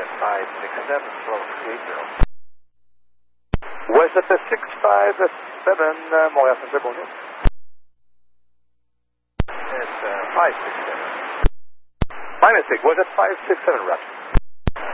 567, 1280. WestJet 657, Montréal Center, bonjour. It's 567. My mistake, WestJet 567, Roger.